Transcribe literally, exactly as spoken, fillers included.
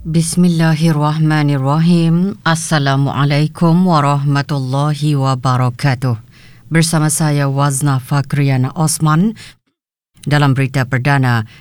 Bismillahirrahmanirrahim. Assalamualaikum warahmatullahi wabarakatuh. Bersama saya Wazna Fakriana Osman dalam berita perdana